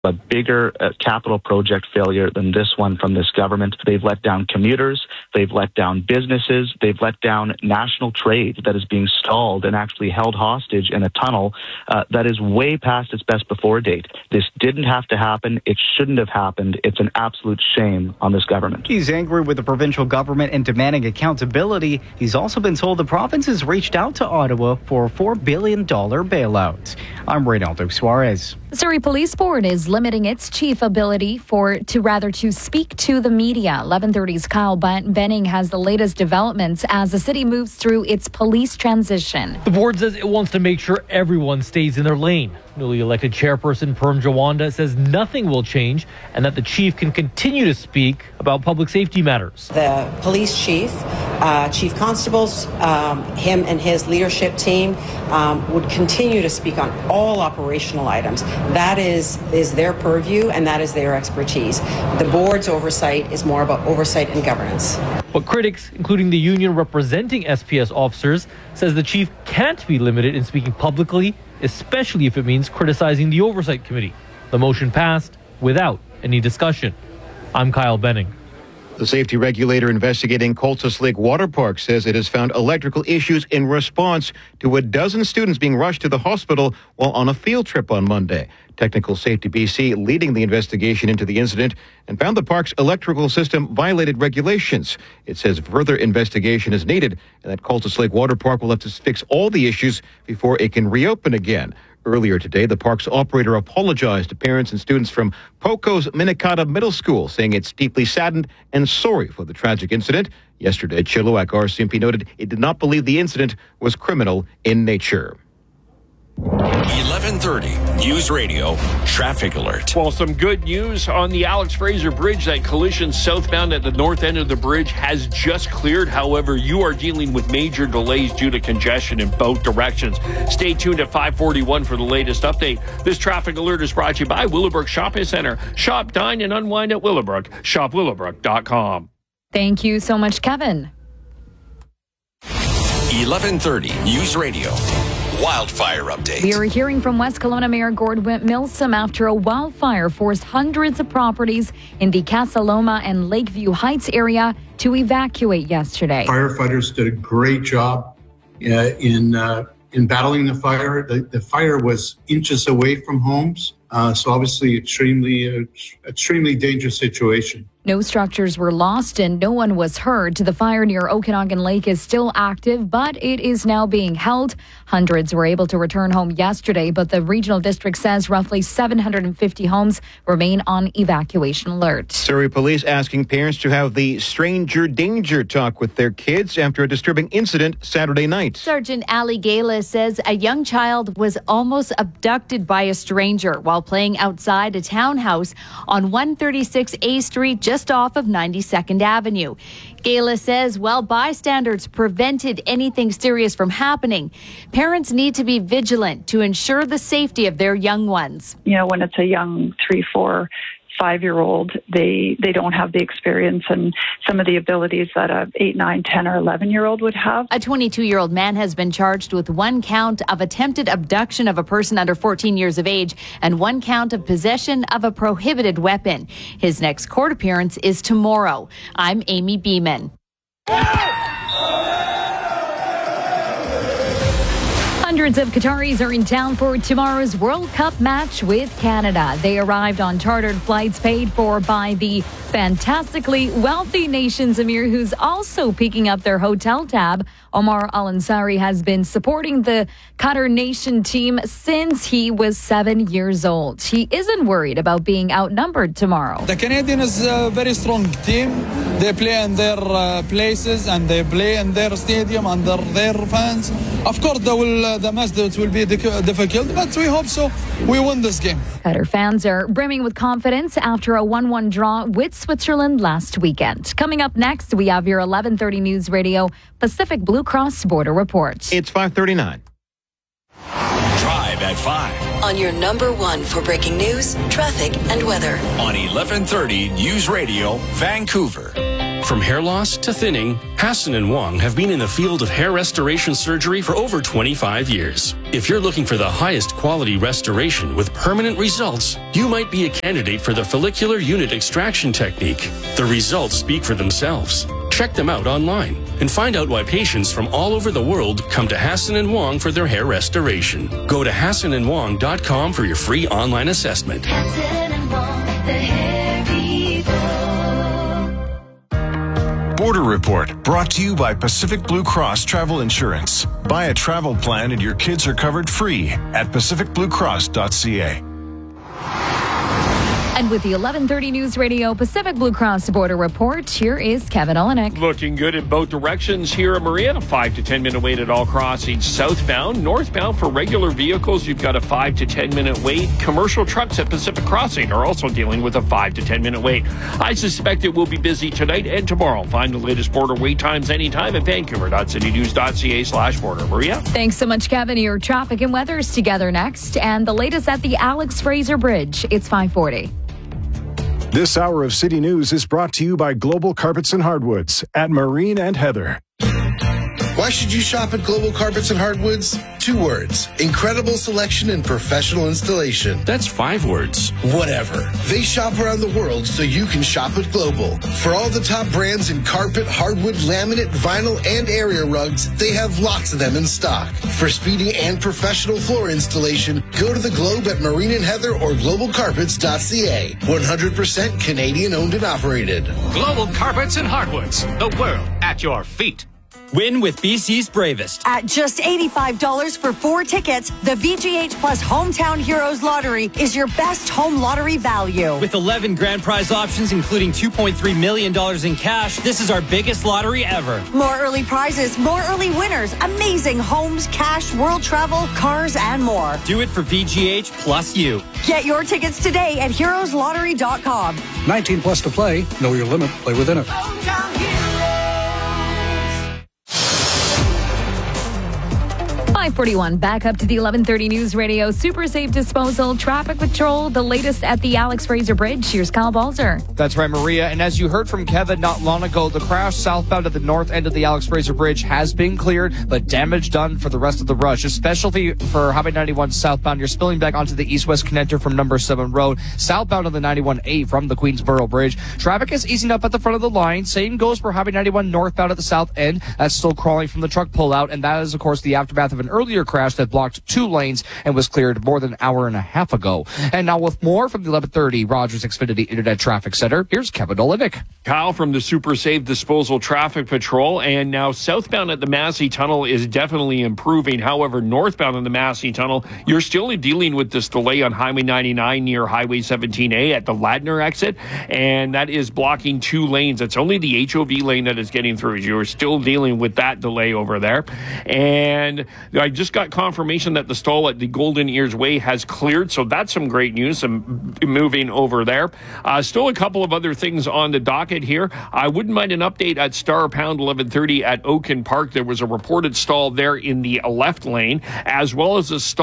a bigger capital project failure than this one from this government. They've let down commuters, they've let down businesses, they've let down national trade that is being stalled and actually held hostage in a tunnel that is way past its best before date. This didn't have to happen. It shouldn't have happened. It's an absolute shame on this government. He's angry with the provincial government and demanding accountability. He's also been told the province has reached out to Ottawa for a $4 billion bailout. I'm Reynaldo Suarez. The Surrey Police Board is limiting its chief ability to speak to the media. 11:30's Kyle Benning has the latest developments as the city moves through its police transition. The board says it wants to make sure everyone stays in their lane. Newly elected chairperson Perm Jawanda says nothing will change and that the chief can continue to speak about public safety matters. The police chief, chief constables, him and his leadership team would continue to speak on all operational items. That is their purview and that is their expertise. The board's oversight is more about oversight and governance. But critics, including the union representing SPS officers, says the chief can't be limited in speaking publicly, especially if it means criticizing the Oversight Committee. The motion passed without any discussion. I'm Kyle Benning. The safety regulator investigating Cultus Lake Water Park says it has found electrical issues in response to a dozen students being rushed to the hospital while on a field trip on Monday. Technical Safety BC leading the investigation into the incident and found the park's electrical system violated regulations. It says further investigation is needed and that Cultus Lake Water Park will have to fix all the issues before it can reopen again. Earlier today, the park's operator apologized to parents and students from Poco's Minikata Middle School, saying it's deeply saddened and sorry for the tragic incident. Yesterday, Chilliwack RCMP noted it did not believe the incident was criminal in nature. 11:30 News Radio Traffic Alert. Well, some good news on the Alex Fraser Bridge. That collision southbound at the north end of the bridge has just cleared. However, you are dealing with major delays due to congestion in both directions. Stay tuned at 5:41 for the latest update. This traffic alert is brought to you by Willowbrook Shopping Center. Shop, dine, and unwind at Willowbrook. ShopWillowbrook.com. Thank you so much, Kevin. 11:30 News Radio. Wildfire update. We are hearing from West Kelowna Mayor Gord Milsom after a wildfire forced hundreds of properties in the Casa Loma and Lakeview Heights area to evacuate yesterday. Firefighters did a great job in battling the fire. The fire was inches away from homes, so obviously extremely dangerous situation. No structures were lost and no one was hurt. The fire near Okanagan Lake is still active, but it is now being held. Hundreds were able to return home yesterday, but the regional district says roughly 750 homes remain on evacuation alert. Surrey police asking parents to have the stranger danger talk with their kids after a disturbing incident Saturday night. Sergeant Ali Gala says a young child was almost abducted by a stranger while playing outside a townhouse on 136A Street, just off of 92nd Avenue. Gala says while bystanders prevented anything serious from happening, parents need to be vigilant to ensure the safety of their young ones. You know, when it's a young 3, 4, 5-year-old, they don't have the experience and some of the abilities that a 8, 9, 10 or 11-year-old would have. A 22-year-old man has been charged with 1 count of attempted abduction of a person under 14 years of age and 1 count of possession of a prohibited weapon. His next court appearance is tomorrow. I'm Amy Beeman. Hundreds of Qataris are in town for tomorrow's World Cup match with Canada. They arrived on chartered flights paid for by the fantastically wealthy nation. Zamir, who's also picking up their hotel tab. Omar Al-Ansari has been supporting the Qatar nation team since he was 7 years old. He isn't worried about being outnumbered tomorrow. The Canadian is a very strong team. They play in their places and they play in their stadium under their fans. Of course, the match will be difficult, but we hope so. We win this game. Qatar fans are brimming with confidence after a 1-1 draw with Switzerland last weekend. Coming up next, we have your 11:30 News Radio Pacific Blue Cross Border Report. It's 5:39. Drive at 5. On your number 1 for breaking news, traffic, and weather. On 11:30 News Radio Vancouver. From hair loss to thinning, Hassan and Wong have been in the field of hair restoration surgery for over 25 years. If you're looking for the highest quality restoration with permanent results, you might be a candidate for the follicular unit extraction technique. The results speak for themselves. Check them out online and find out why patients from all over the world come to Hassan and Wong for their hair restoration. Go to HassanandWong.com for your free online assessment. Hassan and Wong, the hair people. Border Report, brought to you by Pacific Blue Cross Travel Insurance. Buy a travel plan and your kids are covered free at pacificbluecross.ca. And with the 11:30 News Radio Pacific Blue Cross Border Report, here is Kevin Olenek. Looking good in both directions here at Maria. A 5 to 10 minute wait at all crossings southbound. Northbound for regular vehicles, you've got a 5 to 10 minute wait. Commercial trucks at Pacific Crossing are also dealing with a 5 to 10 minute wait. I suspect it will be busy tonight and tomorrow. Find the latest border wait times anytime at vancouver.citynews.ca/border. Maria? Thanks so much, Kevin. Your traffic and weather's together next. And the latest at the Alex Fraser Bridge. It's 5:40. This hour of City News is brought to you by Global Carpets and Hardwoods at Marine and Heather. Why should you shop at Global Carpets and Hardwoods? 2 words. Incredible selection and professional installation. That's 5 words. Whatever. They shop around the world so you can shop at Global. For all the top brands in carpet, hardwood, laminate, vinyl, and area rugs, they have lots of them in stock. For speedy and professional floor installation, go to the Globe at Marine and Heather or globalcarpets.ca. 100% Canadian owned and operated. Global Carpets and Hardwoods. The world at your feet. Win with BC's Bravest. At just $85 for 4 tickets, the VGH Plus Hometown Heroes Lottery is your best home lottery value. With 11 grand prize options, including $2.3 million in cash, this is our biggest lottery ever. More early prizes, more early winners, amazing homes, cash, world travel, cars, and more. Do it for VGH plus you. Get your tickets today at heroeslottery.com. 19 plus to play. Know your limit. Play within it. 5:41, back up to the 11:30 News Radio Super Safe Disposal Traffic Patrol. The latest at the Alex Fraser Bridge. Here's Kyle Balzer. That's right, Maria. And as you heard from Kevin not long ago, the crash southbound at the north end of the Alex Fraser Bridge has been cleared, but damage done for the rest of the rush, especially for Highway 91 southbound. You're spilling back onto the east-west connector from number 7 road, southbound on the 91A from the Queensboro Bridge. Traffic is easing up at the front of the line. Same goes for Highway 91 northbound at the south end. That's still crawling from the truck pullout, and that is, of course, the aftermath of an earlier crash that blocked 2 lanes and was cleared more than an hour and a half ago. And now with more from the 11:30 Rogers Xfinity Internet Traffic Center, here's Kevin Olenek. Kyle from the Super Safe Disposal Traffic Patrol. And now southbound at the Massey Tunnel is definitely improving. However, northbound in the Massey Tunnel, you're still dealing with this delay on Highway 99 near Highway 17A at the Ladner exit, and that is blocking 2 lanes. It's only the HOV lane that is getting through. You're still dealing with that delay over there. And I just got confirmation that the stall at the Golden Ears Way has cleared, so that's some great news. Some moving over there. Still a couple of other things on the docket here. I wouldn't mind an update at Star Pound 1130 at Oaken Park. There was a reported stall there in the left lane, as well as a stall